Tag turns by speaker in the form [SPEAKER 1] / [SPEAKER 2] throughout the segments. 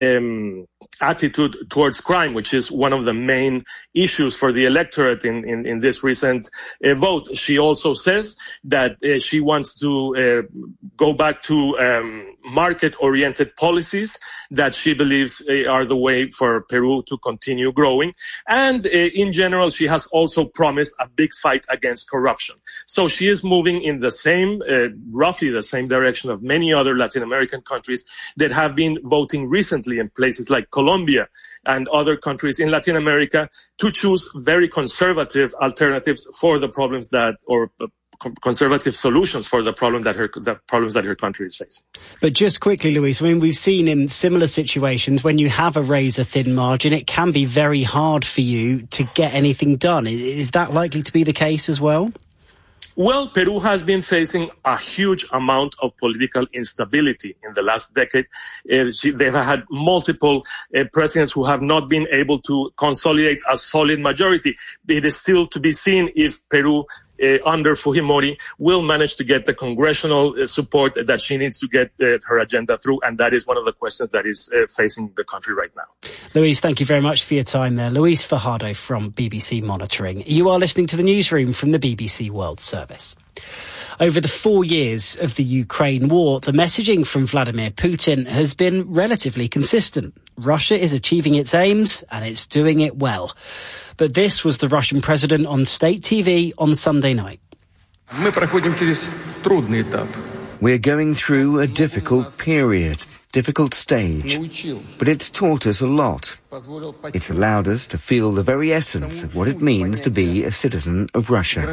[SPEAKER 1] attitude towards crime, which is one of the main issues for the electorate in this recent vote. She also says that she wants to go back to market-oriented policies that she believes are the way for Peru to continue growing. And in general, she has also promised a big fight against corruption. So she is moving in the same, roughly the same direction of many other Latin American countries that have been voting recently in places like Colombia and other countries in Latin America to choose very conservative alternatives for the problems conservative solutions for the problems that her country is facing.
[SPEAKER 2] But just quickly, Luis, I mean, we've seen in similar situations when you have a razor-thin margin, it can be very hard for you to get anything done. Is that likely to be the case as well?
[SPEAKER 1] Well, Peru has been facing a huge amount of political instability in the last decade. They've had multiple presidents who have not been able to consolidate a solid majority. It is still to be seen if Peru under Fujimori will manage to get the congressional support that she needs to get her agenda through, and that is one of the questions that is facing the country right now.
[SPEAKER 2] Luis, thank you very much for your time there. Luis Fajardo from BBC Monitoring. You are listening to the newsroom from the BBC World Service. Over the 4 years of the Ukraine war, the messaging from Vladimir Putin has been relatively consistent. Russia is achieving its aims and it's doing it well. But this was the Russian president on state TV on Sunday night.
[SPEAKER 3] We're going through a difficult period, difficult stage, but it's taught us a lot. It's allowed us to feel the very essence of what it means to be a citizen of Russia.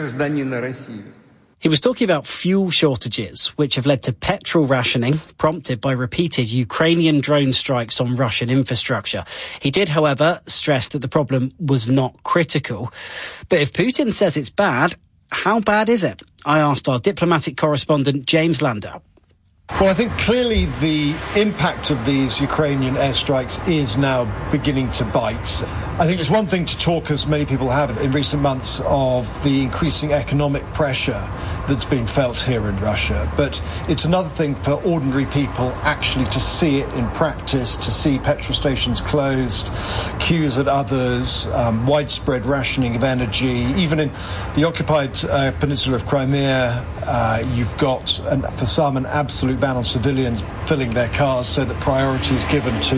[SPEAKER 2] He was talking about fuel shortages, which have led to petrol rationing, prompted by repeated Ukrainian drone strikes on Russian infrastructure. He did, however, stress that the problem was not critical. But if Putin says it's bad, how bad is it? I asked our diplomatic correspondent, James Landau.
[SPEAKER 4] Well, I think clearly the impact of these Ukrainian airstrikes is now beginning to bite. I think it's one thing to talk, as many people have in recent months, of the increasing economic pressure that's been felt here in Russia. But it's another thing for ordinary people actually to see it in practice, to see petrol stations closed, queues at others, widespread rationing of energy. Even in the occupied peninsula of Crimea, you've got, for some, an absolute ban on civilians filling their cars so that priority is given to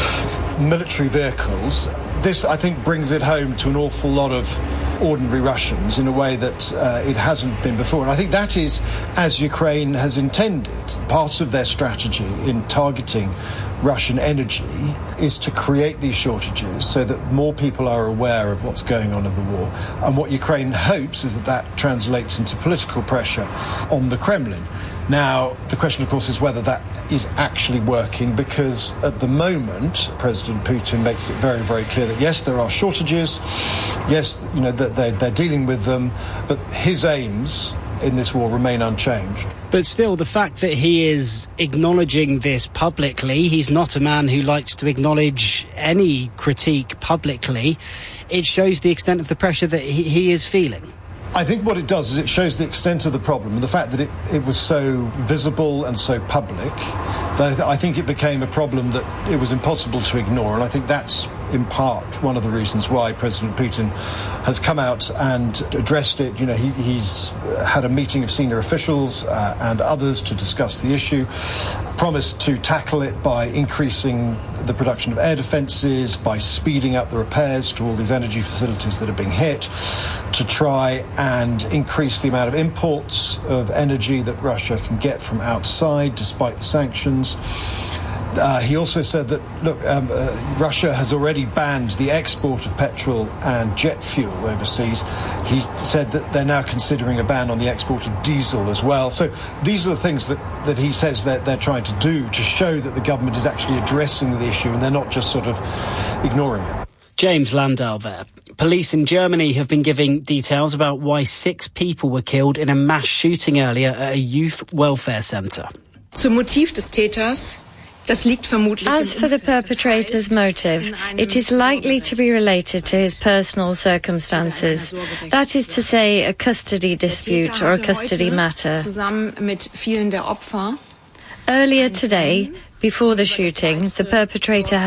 [SPEAKER 4] military vehicles. This, I think, brings it home to an awful lot of ordinary Russians in a way that it hasn't been before. And I think that is, as Ukraine has intended, part of their strategy in targeting Russian energy is to create these shortages so that more people are aware of what's going on in the war. And what Ukraine hopes is that that translates into political pressure on the Kremlin. Now, the question, of course, is whether that is actually working, because at the moment, President Putin makes it very, very clear that, yes, there are shortages, yes, you know, that they're dealing with them, but his aims in this war remain unchanged.
[SPEAKER 2] But still, the fact that he is acknowledging this publicly, he's not a man who likes to acknowledge any critique publicly, it shows the extent of the pressure that he is feeling.
[SPEAKER 4] I think what it does is it shows the extent of the problem, and the fact that it was so visible and so public, that I think it became a problem that it was impossible to ignore. And I think that's in part one of the reasons why President Putin has come out and addressed it. You know, he's had a meeting of senior officials and others to discuss the issue, promised to tackle it by increasing the production of air defences, by speeding up the repairs to all these energy facilities that are being hit, to try and increase the amount of imports of energy that Russia can get from outside despite the sanctions. He also said that, look, Russia has already banned the export of petrol and jet fuel overseas. He said that they're now considering a ban on the export of diesel as well. So these are the things that he says that they're trying to do to show that the government is actually addressing the issue and they're not just sort of ignoring it.
[SPEAKER 2] James Landau there. Police in Germany have been giving details about why 6 people were killed in a mass shooting earlier at a youth welfare centre.
[SPEAKER 5] Zum Motiv des Täters.
[SPEAKER 6] As for the perpetrator's motive, it is likely to be related to his personal circumstances. That is to say, a custody dispute or a custody matter. Earlier today, before the shooting, the perpetrator